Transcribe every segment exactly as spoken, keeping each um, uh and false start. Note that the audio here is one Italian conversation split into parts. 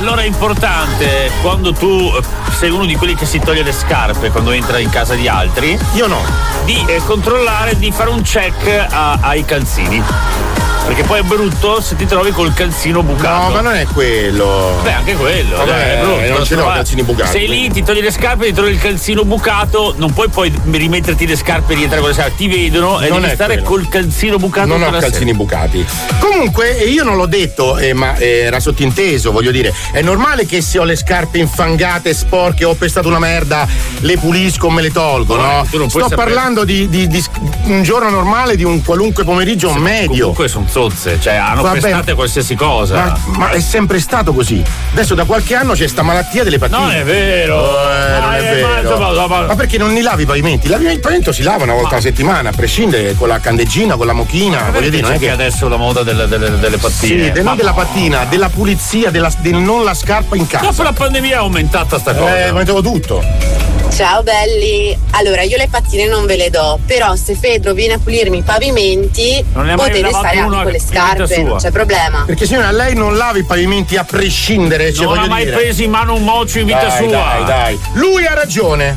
allora è importante, quando tu sei uno di quelli che si toglie le scarpe quando entra in casa di altri, io no, di eh, controllare, di fare un check a, ai calzini. Perché poi è brutto se ti trovi col calzino bucato. No, ma non è quello. Beh, anche quello. Vabbè, dai, è brutto. non ce l'ho calzini bucati. Sei lì, ti togli le scarpe, ti trovi il calzino bucato, non puoi poi rimetterti le scarpe e rientrare con le scarpe. Ti vedono e non devi stare quello. col calzino bucato. Non ho calzini sera. bucati. Comunque, io non l'ho detto, eh, ma eh, era sottinteso, voglio dire. È normale che se ho le scarpe infangate, sporche, ho pestato una merda, le pulisco o me le tolgo, no? no? Sto parlando di, di, di un giorno normale, di un qualunque pomeriggio sì, medio. Comunque sono zozze, cioè hanno Vabbè, pestate qualsiasi cosa. Ma, ma è sempre stato così. Adesso da qualche anno c'è sta malattia delle pattine. Non è vero. Oh, eh, non è vero. Ma, ma, ma, ma perché non li lavi i pavimenti? Il pavimento si lava una volta ma, alla settimana, a prescindere, con la candeggina, con la mochina. Voglio dire, non è che adesso la moda delle, delle, delle pattine. Sì, de, non della pattina, della pulizia, della, del non la scarpa in casa. Dopo la pandemia è aumentata sta cosa. Eh, è aumentato tutto. Ciao belli, allora io le pattine non ve le do, però se Fedro viene a pulirmi i pavimenti potete stare anche con le scarpe, non c'è problema. Perché signora, lei non lava i pavimenti a prescindere, cioè, non ha mai dire. preso in mano un mocio in vita dai, sua. Dai, dai, lui ha ragione.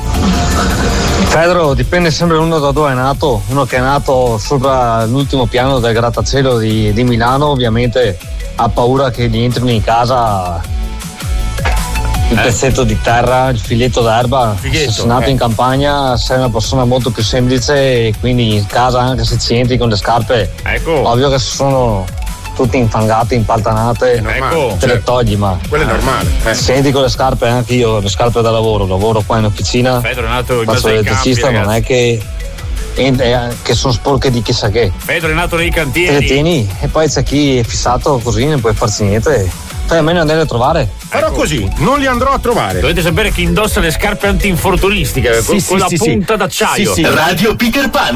Pedro, dipende sempre uno da dove è nato. Uno che è nato sopra l'ultimo piano del grattacielo di, di Milano, ovviamente ha paura che gli entrino in casa il eh. pezzetto di terra, il filetto d'erba. Fighetto, se sei nato eh. in campagna sei una persona molto più semplice e quindi in casa, anche se ci entri con le scarpe, ecco. ovvio che sono tutte infangate, impaltanate, ecco. te le togli, ma quello è normale. Eh. Se entri con le scarpe, anche io le scarpe da lavoro, lavoro qua in officina, Pedro è nato in faccio l'elettricista, non è che che sono sporche di chissà che. Pedro è nato nei cantieri. Te le tieni e poi c'è chi è fissato così, non puoi farci niente. Fai a meno andare a trovare. Farò ecco. così, non li andrò a trovare. Dovete sapere che indossa le scarpe anti-infortunistiche, sì, con, sì, con sì, la punta sì. d'acciaio. Sì, sì. Radio Peter Pan.